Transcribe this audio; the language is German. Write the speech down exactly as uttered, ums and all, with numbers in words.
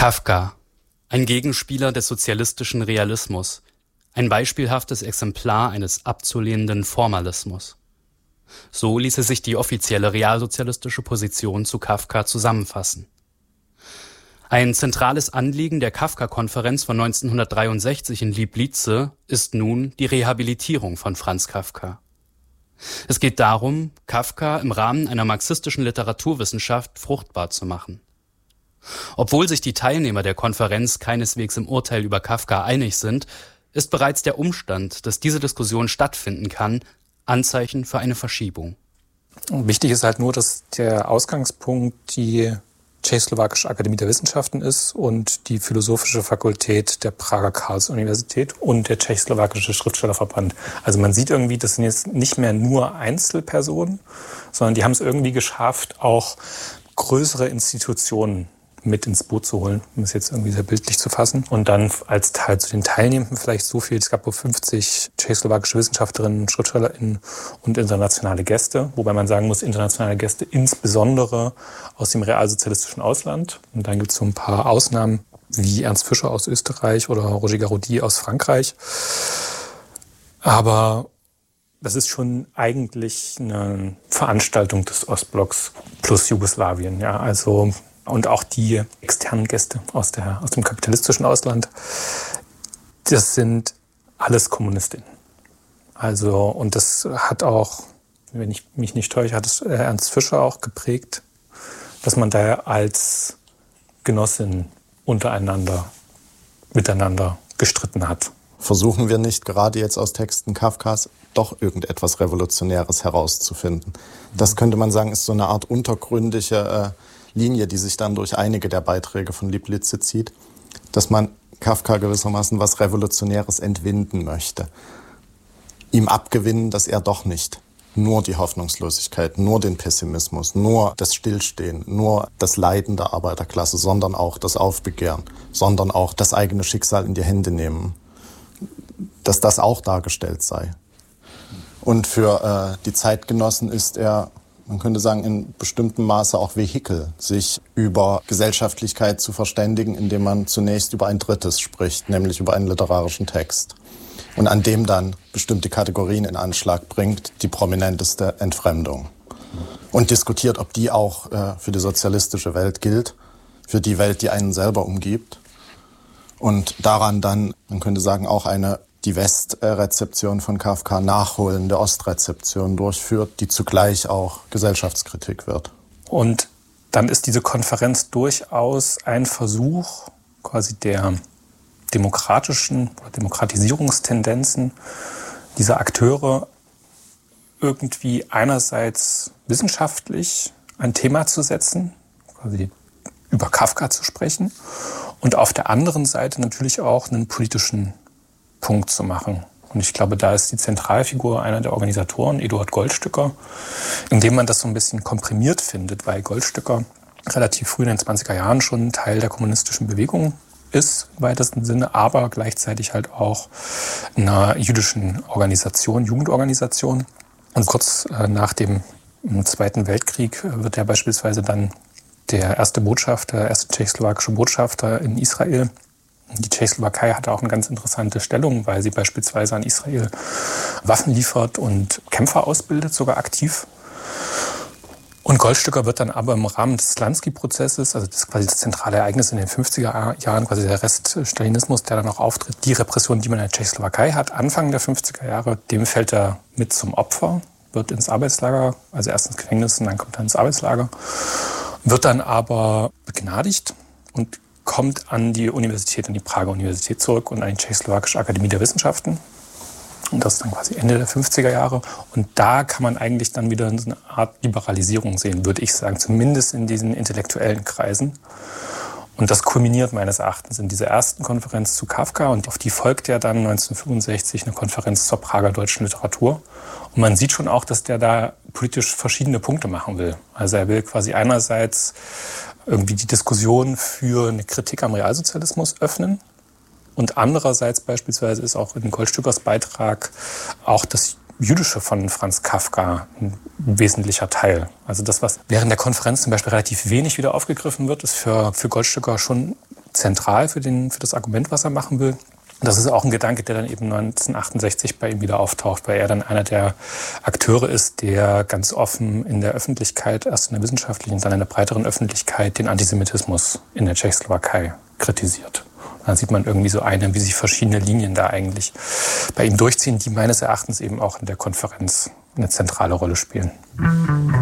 Kafka, ein Gegenspieler des sozialistischen Realismus, ein beispielhaftes Exemplar eines abzulehnenden Formalismus. So ließe sich die offizielle realsozialistische Position zu Kafka zusammenfassen. Ein zentrales Anliegen der Kafka-Konferenz von neunzehnhundertdreiundsechzig in Liblice ist nun die Rehabilitierung von Franz Kafka. Es geht darum, Kafka im Rahmen einer marxistischen Literaturwissenschaft fruchtbar zu machen. Obwohl sich die Teilnehmer der Konferenz keineswegs im Urteil über Kafka einig sind, ist bereits der Umstand, dass diese Diskussion stattfinden kann, Anzeichen für eine Verschiebung. Wichtig ist halt nur, dass der Ausgangspunkt die Tschechoslowakische Akademie der Wissenschaften ist und die Philosophische Fakultät der Prager Karls-Universität und der Tschechoslowakische Schriftstellerverband. Also man sieht irgendwie, das sind jetzt nicht mehr nur Einzelpersonen, sondern die haben es irgendwie geschafft, auch größere Institutionen mit ins Boot zu holen, um es jetzt irgendwie sehr bildlich zu fassen. Und dann als Teil zu den Teilnehmenden vielleicht so viel, es gab wohl fünfzig tschechoslowakische Wissenschaftlerinnen, SchriftstellerInnen und internationale Gäste, wobei man sagen muss, internationale Gäste insbesondere aus dem realsozialistischen Ausland. Und dann gibt es so ein paar Ausnahmen, wie Ernst Fischer aus Österreich oder Roger Garaudy aus Frankreich. Aber das ist schon eigentlich eine Veranstaltung des Ostblocks plus Jugoslawien, ja, also und auch die externen Gäste aus, der, aus dem kapitalistischen Ausland, das sind alles Kommunistinnen. Also, und das hat auch, wenn ich mich nicht täusche, hat es Ernst Fischer auch geprägt, dass man da als Genossin untereinander, miteinander gestritten hat. Versuchen wir nicht gerade jetzt aus Texten Kafkas doch irgendetwas Revolutionäres herauszufinden? Das könnte man sagen, ist so eine Art untergründige äh, Linie, die sich dann durch einige der Beiträge von Liblice zieht, dass man Kafka gewissermaßen was Revolutionäres entwinden möchte. Ihm abgewinnen, dass er doch nicht nur die Hoffnungslosigkeit, nur den Pessimismus, nur das Stillstehen, nur das Leiden der Arbeiterklasse, sondern auch das Aufbegehren, sondern auch das eigene Schicksal in die Hände nehmen, dass das auch dargestellt sei. Und für äh, die Zeitgenossen ist er, man könnte sagen, in bestimmtem Maße auch Vehikel, sich über Gesellschaftlichkeit zu verständigen, indem man zunächst über ein Drittes spricht, nämlich über einen literarischen Text. Und an dem dann bestimmte Kategorien in Anschlag bringt, die prominenteste Entfremdung. Und diskutiert, ob die auch äh, für die sozialistische Welt gilt, für die Welt, die einen selber umgibt. Und daran dann, man könnte sagen, auch eine die Westrezeption von Kafka nachholende Ostrezeption durchführt, die zugleich auch Gesellschaftskritik wird. Und dann ist diese Konferenz durchaus ein Versuch, quasi der demokratischen oder Demokratisierungstendenzen dieser Akteure irgendwie einerseits wissenschaftlich ein Thema zu setzen, quasi über Kafka zu sprechen, und auf der anderen Seite natürlich auch einen politischen Punkt zu machen. Und ich glaube, da ist die Zentralfigur einer der Organisatoren, Eduard Goldstücker, in dem man das so ein bisschen komprimiert findet, weil Goldstücker relativ früh in den zwanziger Jahren schon Teil der kommunistischen Bewegung ist, im weitesten Sinne, aber gleichzeitig halt auch einer jüdischen Organisation, Jugendorganisation. Und kurz nach dem Zweiten Weltkrieg wird er beispielsweise dann der erste Botschafter, der erste tschechoslowakische Botschafter in Israel. Die Tschechoslowakei hatte auch eine ganz interessante Stellung, weil sie beispielsweise an Israel Waffen liefert und Kämpfer ausbildet, sogar aktiv. Und Goldstücker wird dann aber im Rahmen des Slansky-Prozesses, also das ist quasi das zentrale Ereignis in den fünfziger Jahren, quasi der Rest-Stalinismus, der dann auch auftritt, die Repression, die man in der Tschechoslowakei hat, Anfang der fünfziger Jahre, dem fällt er mit zum Opfer, wird ins Arbeitslager, also erst ins Gefängnis und dann kommt er ins Arbeitslager, wird dann aber begnadigt und kommt an die Universität, an die Prager Universität zurück und an die Tschechoslowakische Akademie der Wissenschaften. Und das ist dann quasi Ende der fünfziger Jahre. Und da kann man eigentlich dann wieder so eine Art Liberalisierung sehen, würde ich sagen, zumindest in diesen intellektuellen Kreisen. Und das kulminiert meines Erachtens in dieser ersten Konferenz zu Kafka. Und auf die folgt ja dann neunzehnhundertfünfundsechzig eine Konferenz zur Prager deutschen Literatur. Und man sieht schon auch, dass der da politisch verschiedene Punkte machen will. Also er will quasi einerseits irgendwie die Diskussion für eine Kritik am Realsozialismus öffnen. Und andererseits beispielsweise ist auch in Goldstückers Beitrag auch das Jüdische von Franz Kafka ein wesentlicher Teil. Also das, was während der Konferenz zum Beispiel relativ wenig wieder aufgegriffen wird, ist für, für Goldstücker schon zentral für, den, für das Argument, was er machen will. Das ist auch ein Gedanke, der dann eben neunzehnhundertachtundsechzig bei ihm wieder auftaucht, weil er dann einer der Akteure ist, der ganz offen in der Öffentlichkeit, erst in der wissenschaftlichen, dann in der breiteren Öffentlichkeit, den Antisemitismus in der Tschechoslowakei kritisiert. Da sieht man irgendwie so eine, wie sich verschiedene Linien da eigentlich bei ihm durchziehen, die meines Erachtens eben auch in der Konferenz eine zentrale Rolle spielen.